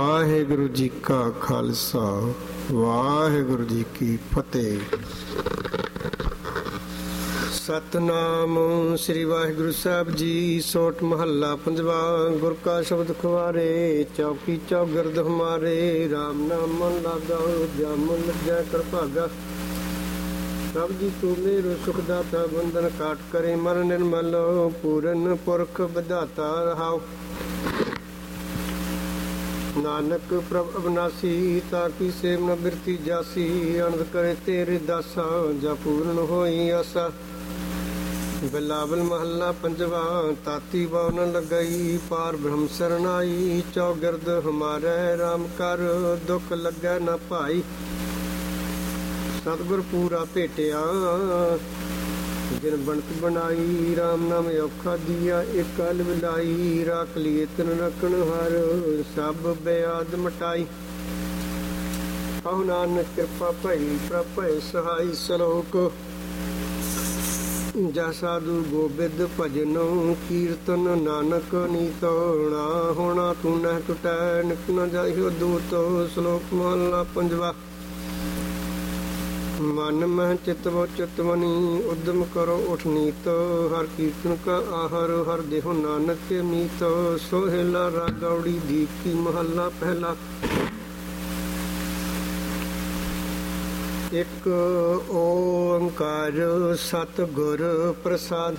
ਵਾਹਿਗੁਰੂ ਜੀ ਕਾ ਖਾਲਸਾ, ਵਾਹਿਗੁਰੂ ਜੀ ਕੀ ਫਤਿਹ। ਸਤਨਾਮ ਸ੍ਰੀ ਵਾਹਿਗੁਰੂ ਸਾਹਿਬ ਜੀ। ਸੋਠ ਮਹੱਲਾ ਪੰਜਵਾ। ਗੁਰ ਕਾ ਸ਼ਬਦ ਖੁਆਰੇ, ਚੌਕੀ ਚੌਗਿਰਦ ਹਮਾਰੇ। ਰਾਮ ਨਾਮ ਮਨ ਲਾਗਾ, ਜਮ ਲੱਗੈ ਕਰ ਭਾਗਾ। ਸਭ ਜੀ ਤੂੰ ਮੇਰੋ ਸੁਖ ਦਾਤਾ, ਬੰਧਨ ਕਾਟ ਕਰੇ ਮਨ ਨਿਰਮਲ। ਪੂਰਨ ਪੁਰਖ ਵਿਧਾਤਾ ਰਹਾਉ, ਨਾਨਕ ਪ੍ਰਭ ਅਬਨਾਸੀ। ਤਾਕੀ ਸੇਵ ਨ ਬਿਰਤੀ ਜਾਸੀ, ਅਨੰਦ ਕਰੇ ਤੇਰੇ ਦਾਸਾ। ਜਾ ਪੂਰਨ ਹੋਈ ਆਸਾ। ਬਿਲਾਵਲ ਮਹੱਲਾ ਪੰਜਵਾ। ਤਾਤੀ ਬਾਉ ਨ ਲਗਈ, ਪਾਰ ਬ੍ਰਹਮ ਸਰਨਾਈ। ਚੌਗਿਰਦ ਹਮਾਰੇ ਰਾਮ ਕਰ, ਦੁਖ ਲੱਗੈ ਨ ਭਾਈ। ਸਤਿਗੁਰ ਪੂਰਾ ਭੇਟਿਆ, ਜਿਨ ਬਣਤ ਬਣਾਈ। ਰਾਮ ਨਾਮ ਔਖਾ ਦੀਆ, ਇੱਕ ਕਲ ਵਿਲਾਈ। ਰਾਖ ਲੀਏ ਤਨ ਰਖਣ ਹਰ, ਸਭ ਬਿਆਦ ਮਟਾਈ। ਕਹੁ ਨਾਨਕ ਕਿਰਪਾ ਭਈ, ਪ੍ਰਭ ਭੈ ਸਹਾਈ। ਸਲੋਕ। ਜਾ ਸਾਧੂ ਗੋਬਿੰਦ ਭਜਨੋ, ਕੀਰਤਨ ਨਾਨਕ ਨੀਤੋ। ਨਾ ਹੋਣਾ ਤੂੰ ਨਹਿ ਟੁਟੈ, ਨਿਤ ਨ ਜਾਇਓ ਦੂਤ। ਸ਼ਲੋਕ ਮਹਲਾ ਪੰਜਵਾ। ਮਨ ਮਹਿ ਚਿਤਵ ਚਿਤਵਨੀ, ਉਦਮ ਕਰੋ ਉਠ ਨੀਤ। ਹਰ ਕੀਰਤਨ ਕਾ ਆਹਰ, ਹਰ ਦੇਹੁ ਨਾਨਕ ਕੇ ਮੀਤ। ਸੋਹਿਲਾ ਰਾਗੌੜੀ ਦੀਪ ਕੀ ਮਹੱਲਾ ਪਹਿਲਾ। ਇੱਕ ਓੰਕਾਰ ਸਤਿਗੁਰ ਪ੍ਰਸਾਦ।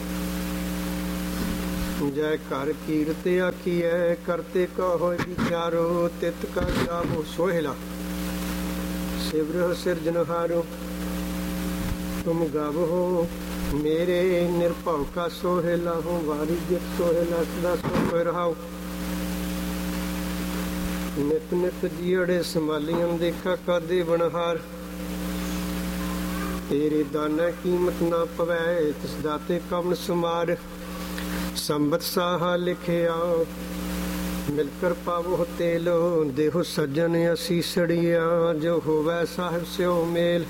ਜੈ ਘਰ ਕੀਰਤ ਆਖੀਐ, ਕਰਤੇ ਕਾ ਹੋਇ ਵਿਚਾਰੋ। ਤਿਤ ਕਾ ਜਾਵੋ ਸੋਹਿਲਾ, ਸਿਵਰਹੁ ਸਿਰਜਨਹਾਰੋ। ਤੁਮ ਗਾਵੋ ਮੇਰੇ ਨਿਰਭਉ ਕਾ ਸੋਹਿਲਾ। ਹੋ ਵਾਰੀ ਜਿਤ ਸੋਹਿਲਾ, ਸਦਾ ਸੋਇ ਰਹਾਉ। ਨਿਤ ਨਿਤ ਜੀੜੇ ਸੰਭਾਲੀਆਂ, ਦੇਖਾ ਕਾਦੇ ਬਣਹਾਰ। ਤੇਰੇ ਦਾਨਾ ਕੀਮਤ ਨਾ ਪਵੈ, ਤਿਸ ਦਾਤੇ ਕਵਣ ਸੁਮਾਰ। ਸੰਬਤ ਸਾਹਾ ਲਿਖਿਆ, ਮਿਲ ਕਰ ਪਾਵੋ ਤੇਲ। ਦੇਹੁ ਸੱਜਣ ਅਸੀਸੜੀਆ, ਜੋ ਹੋਵੈ ਸਾਹਿਬ ਸਿਓ ਮੇਲ।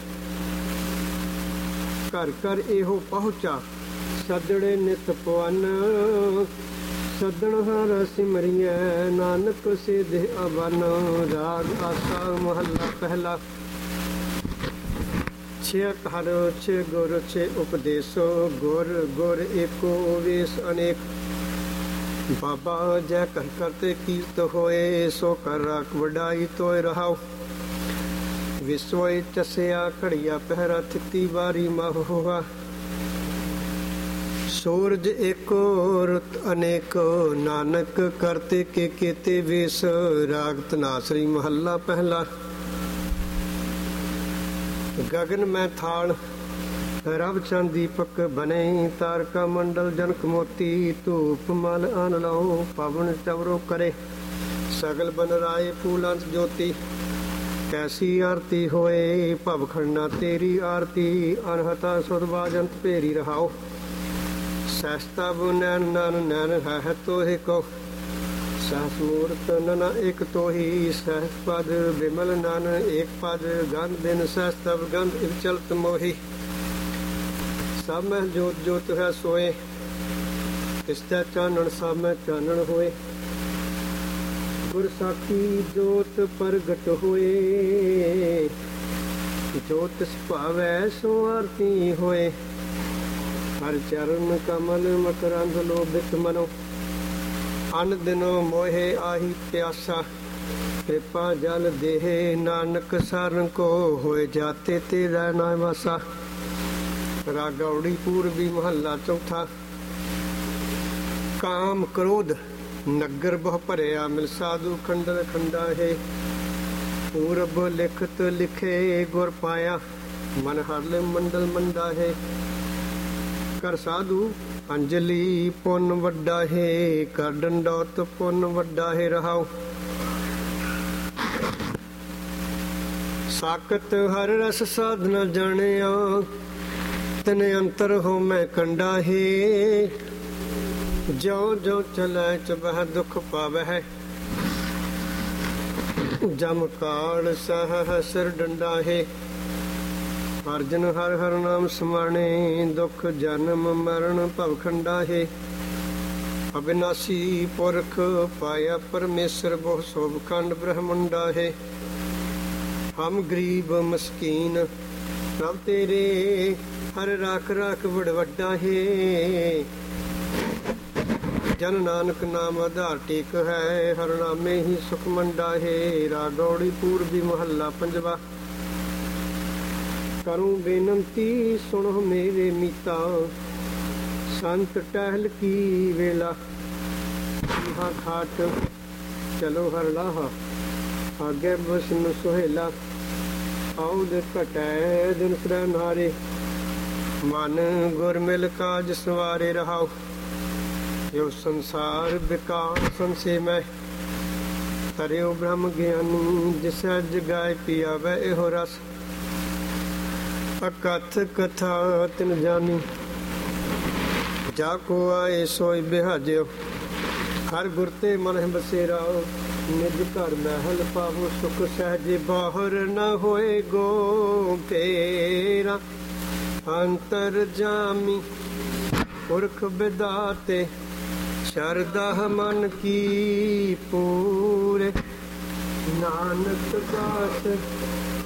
ਘਰ ਘਰ ਇਹੋ ਪਹੁੰਚਾ, ਸੱਜਣੇ ਨਿਤ ਪਵਨ। ਸੱਦਣ ਹਰ ਸਿਮਰਿਐ, ਨਾਨਕ ਸੇ ਦੇ ਅਵਨ। ਰਾਗ ਆਸਾ ਮਹੱਲਾ ਪਹਿਲਾ। ਛੇ ਹਰ ਛੇ ਗੁਰ ਛੇ ਉਪਦੇਸੋ। ਗੁਰ ਗੁਰ ਏਕੋ ਵੇਸ ਅਨੇਕ। ਬਾਬਾ ਜੈ ਕਰ ਕਰਤੇ ਕੀਰਤ ਹੋਏ, ਸੋ ਕਰ ਰਾਖ ਵਡਾਈ ਤੋਇ ਰਹਾਉ। ਵਿਸੋਇ ਚਸਿਆ ਘੜੀਆ ਪਹਿਰਾ, ਥਿਤੀ ਵਾਰੀ ਮਹ ਹੋਆ। ਸੂਰਜ ਏਕੋ ਰੁੱਤ ਅਨੇਕੋ, ਨਾਨਕ ਕਰਤੇ ਕੇ ਕੇਤੇ ਵੇਸ। ਰਾਗ ਧਨਾਸਰੀ ਮਹੱਲਾ ਪਹਿਲਾ। ਗਗਨ ਮੈਂ ਥਾਲ, ਰਵ ਚੰਦ ਦੀਪਕ ਬਨੇ। ਤਾਰਕਾ ਮੰਡਲ ਜਨਕ ਮੋਤੀ, ਧੂਪ ਮਲ ਅਨ ਲਓ। ਪਵਨ ਚਵਰੋ ਕਰੇ, ਸਗਲ ਬਨ ਰਾਏ ਫੂਲੰਤ ਜੋਤੀ। ਕੈਸੀ ਆਰਤੀ ਹੋਏ, ਭਵ ਖੰਡਾ ਤੇਰੀ ਆਰਤੀ। ਅਨਹਤਾ ਸੁਧ ਬਾਜੰਤ ਭੇਰੀ ਰਹਾਓ। ਸਹਿਸਤਾ ਬੁ ਨੈਣ ਨਨ ਨੈਣ ਹੈ ਤੋਹਿ ਕੋ। ਸਹਸ ਮੂਰਤ ਨਨ ਇਕ ਤੋਹੀ। ਸਹਸ ਪਦ ਬਿਮਲ ਨਨ ਏਕ ਪਦ। ਗੰਧ ਬਿਨ ਸਹਸ ਤਬ ਗੰਧ ਇਵ ਚਲਤ ਮੋਹੀ। ਸਭ ਮਹਿ ਜੋਤ ਜੋਤ ਹੈ ਸੋਏ, ਤਿਸਤੈ ਚਾਨਣ ਸਭ ਮਹਿ ਚਾਨਣ ਹੋਏ। ਗੁਰ ਸਾਖੀ ਜੋਤ ਪ੍ਰਗਟ ਹੋਏ, ਜੋ ਤਿਸ ਭਾਵੈ ਸੋ ਆਰਤੀ ਹੋਏ। ਹਰ ਚਰਨ ਕਮਲ ਮਕਰੰਦ ਲੋਭਿਤ ਮਨੋ। ਅਨ ਦਿਨੋ ਮੋਹਿ ਆਹੀ ਪਿਆਸਾ। ਕਿਰਪਾ ਜਲ ਦੇਹ, ਨਾਨਕ ਸਰਨ ਕੋ। ਹੋਏ ਜਾਤੇ ਤੇਰਾ ਨਾ ਵਾਸਾ। ਰਾਗੌੜੀ ਪੂਰਬੀ ਮਹੱਲਾ ਚੌਥਾ। ਕਾਮ ਕ੍ਰੋਧ ਨਗਰ ਬਹੁ ਭਰਿਆ, ਮਿਲ ਸਾਧੂ ਖੰਡਨ ਖੰਡਾ ਹੈ। ਪੂਰਬ ਲਿਖਤ ਲਿਖੇ, ਗੁਰ ਪਾਇਆ। ਮਨ ਹਰਲੇ ਮੰਡਲ ਮੰਡਾ ਹੈ। ਕਰ ਸਾਧੂ ਅੰਜਲੀ, ਪੁੰਨ ਵੱਡਾ ਹੈ। ਕਰ ਡੰਡੌਤ, ਪੁੰਨ ਵੱਡਾ ਹੈ ਰਹਾਉ। ਸਾਕਤ ਹਰ ਰਸ ਸਾਧਨਾ ਜਾਣਿਆ, ਤਨ ਅੰਤਰ ਹੋ ਮੈਂ ਕੰਡਾ ਹੈ। ਜੋ ਜੋ ਚਲੈ ਚਬਹਿ ਦੁਖ ਪਾਵਹਿ। ਜਮ ਕਾਲ ਸਹ ਸਿਰ ਡੰਡਾ ਹੈ। ਅਰਜਨ ਹਰ ਹਰ ਨਾਮ ਸਮਾਣੇ, ਦੁਖ ਜਨਮ ਮਰਨ ਭਵ ਖੰਡਾ ਹੈ। अविनाशी पुरख पाया परमेश्वर बहु शोभ खंड ब्रह्मंडा है। हम गरीब मस्कीन रब तेरे हर राख राख बड़ वड्डा है। जन नानक नाम आधार टेक है, हर नामे ही सुख मंडा है। रागौड़ी पूर्वी महला पंजवा। करूं बेनंती सुनो मेरे मीता, संत टहल की वेला। यहाँ खाट चलो हर लाहा, आगे बसन सुहेला। आओ दे घटै दिन सरै नारे, मन गुर मिल काज सवारे रहाओ। यो संसार विकार संशय मैं, तरियो ब्रह्म ज्ञानी। जिसै जगाए पिया वै एहो रस, अकथ कथा तिन जानी। जाको आए सोई बिहाजियो, हर गुर ते मन बसेरा। निज घर महल पावो सुख सहजे, बाहर न होए गो फेरा। अंतर जामी पुरख बिदाते, शरदा मन की पूरे। नानक दास